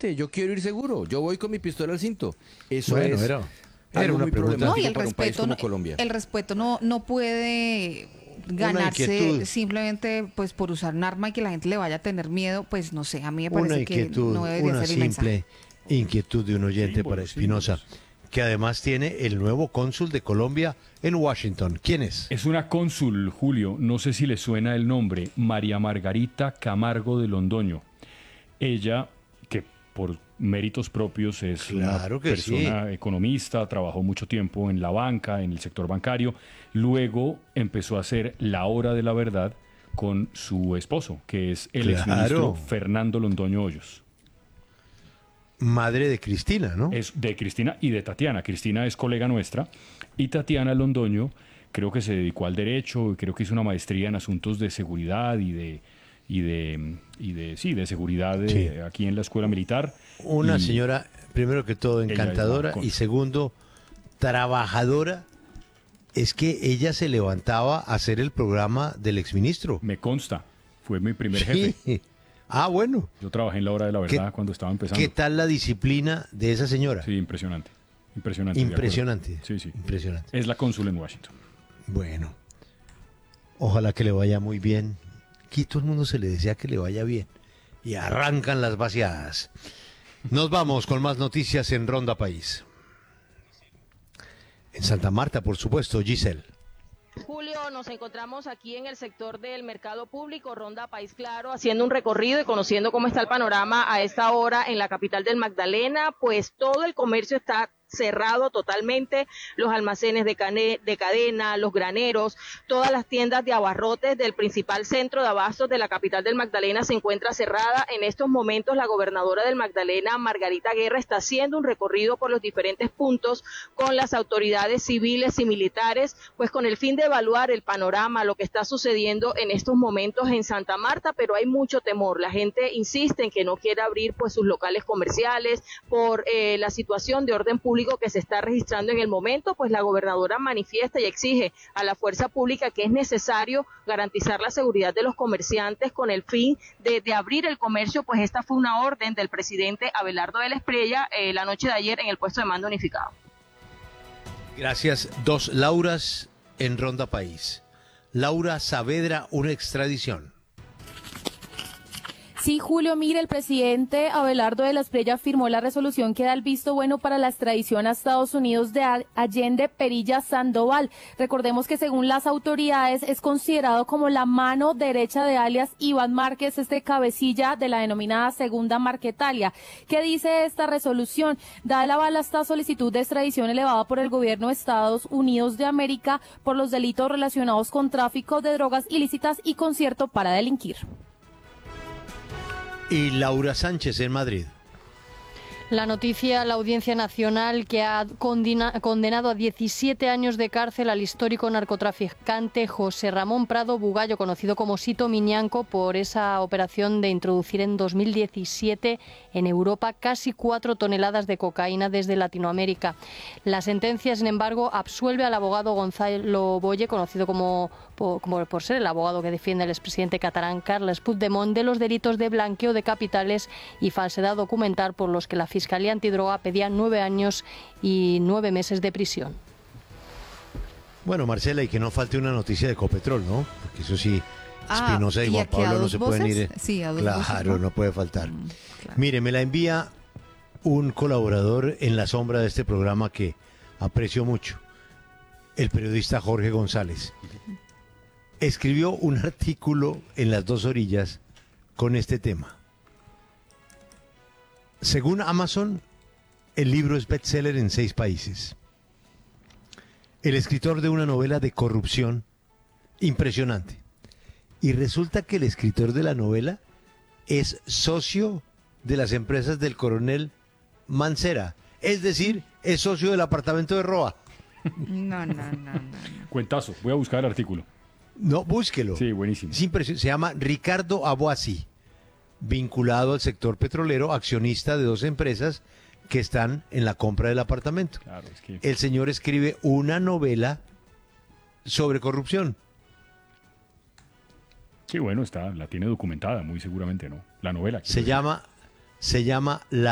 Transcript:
Exactamente, yo quiero ir seguro, yo voy con mi pistola al cinto. Eso Bueno, es era algo una muy pregunta. No, y problemático para un país como no, Colombia. el respeto no puede Una ganarse inquietud. simplemente pues por usar un arma y que la gente le vaya a tener miedo, pues no sé, a mí me Una parece que inquietud, no debería una ser el mensaje. simple inquietud de un oyente Símbolos, para Espinosa, símbolos. que además tiene el nuevo cónsul de Colombia en Washington. ¿Quién es? Es una cónsul, Julio, no sé si le suena el nombre, María Margarita Camargo de Londoño. Ella, que por méritos propios es Claro una que persona economista, trabajó mucho tiempo en la banca, en el sector bancario, luego empezó a hacer La Hora de la Verdad con su esposo, que es el Claro. exministro Fernando Londoño Hoyos. Madre de Cristina, ¿no? Es de Cristina y de Tatiana. Cristina es colega nuestra y Tatiana Londoño creo que se dedicó al derecho, creo que hizo una maestría en asuntos de seguridad de seguridad Sí. aquí en la escuela militar. Una Y señora, primero que todo, ella es encantadora la y cónsul. segundo, trabajadora. Es que ella se levantaba a hacer el programa del exministro. Me consta, fue mi primer jefe. Sí. Ah, bueno. Yo trabajé en La Hora de la Verdad ¿Qué- cuando estaba empezando. ¿Qué tal la disciplina de esa señora? Sí, impresionante. Impresionante. de acuerdo. Impresionante. Sí, sí. Impresionante. Es la cónsul en Washington. Bueno, ojalá que le vaya muy bien. Aquí todo el mundo se le desea que le vaya bien. Y arrancan las vaciadas. Nos vamos con más noticias en Ronda País. En Santa Marta, por supuesto, Giselle. Julio, nos encontramos aquí en el sector del mercado público, Ronda País Claro, haciendo un recorrido y conociendo cómo está el panorama a esta hora en la capital del Magdalena. Pues todo el comercio está cerrado totalmente, los almacenes de cadena, los graneros, todas las tiendas de abarrotes del principal centro de abastos de la capital del Magdalena se encuentra cerrada. En estos momentos la gobernadora del Magdalena, Margarita Guerra, está haciendo un recorrido por los diferentes puntos con las autoridades civiles y militares, pues con el fin de evaluar el panorama, lo que está sucediendo en estos momentos en Santa Marta, pero hay mucho temor. La gente insiste en que no quiere abrir pues sus locales comerciales por la situación de orden público que se está registrando en el momento. Pues la gobernadora manifiesta y exige a la fuerza pública que es necesario garantizar la seguridad de los comerciantes con el fin de abrir el comercio. Pues esta fue una orden del presidente Abelardo de la Espriella la noche de ayer en el puesto de mando unificado. Gracias. Dos Lauras en Ronda País. Laura Saavedra, una extradición. Sí, Julio, mire, el presidente Abelardo de la Espriella firmó la resolución que da el visto bueno para la extradición a Estados Unidos de Allende Perilla Sandoval. Recordemos que según las autoridades es considerado como la mano derecha de alias Iván Márquez, cabecilla de la denominada Segunda Marquetalia. ¿Qué dice esta resolución? Da el aval a esta solicitud de extradición elevada por el gobierno de Estados Unidos de América por los delitos relacionados con tráfico de drogas ilícitas y concierto para delinquir. Y Laura Sánchez en Madrid. La noticia, la Audiencia Nacional que ha condenado a 17 años de cárcel al histórico narcotraficante José Ramón Prado Bugallo, conocido como Sito Miñanco, por esa operación de introducir en 2017 en Europa casi 4 toneladas de cocaína desde Latinoamérica. La sentencia, sin embargo, absuelve al abogado Gonzalo Boye, conocido como por ser el abogado que defiende al expresidente catalán Carles Puigdemont, de los delitos de blanqueo de capitales y falsedad documental por los que la Fiscalía Antidroga pedía 9 años y 9 meses de prisión. Bueno, Marcela, y que no falte una noticia de Ecopetrol, ¿no? Porque eso sí, Espinosa y ¿y Juan aquí a Pablo no dos se pueden voces? ir. Sí, a dos Claro, voces, ¿no? no puede faltar. Claro. Mire, me la envía un colaborador en la sombra de este programa que aprecio mucho, el periodista Jorge González. Escribió un artículo en Las Dos Orillas con este tema. Según Amazon, el libro es bestseller en 6 países. El escritor de una novela de corrupción impresionante. Y resulta que el escritor de la novela es socio de las empresas del coronel Mancera. Es decir, es socio del apartamento de Roa. No. Cuentazo, voy a buscar el artículo. No, búsquelo. Sí, buenísimo. Es se llama Ricardo Aboasí, vinculado al sector petrolero, accionista de 2 empresas que están en la compra del apartamento. Claro, es que El señor escribe una novela sobre corrupción. sí, bueno, la tiene documentada, muy seguramente, ¿no? La novela. quiero Se decir. llama La